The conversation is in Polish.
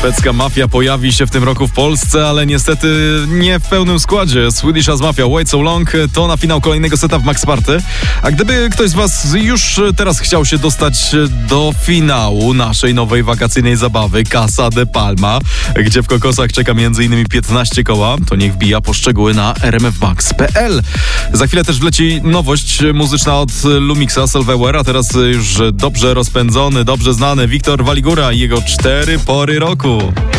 Szwedzka mafia pojawi się w tym roku w Polsce, ale niestety nie w pełnym składzie. Swedish House Mafia Wait So Long to na finał kolejnego seta w Max Party. A gdyby ktoś z was już teraz chciał się dostać do finału naszej nowej wakacyjnej zabawy Casa de Palma, gdzie w kokosach czeka m.in. 15 koła, to niech wbija po szczegóły na rmfmax.pl. Za chwilę też wleci nowość muzyczna od Lumixa, Self-Aware, a teraz już dobrze rozpędzony, dobrze znany Wiktor Waligura i jego 4 pory roku.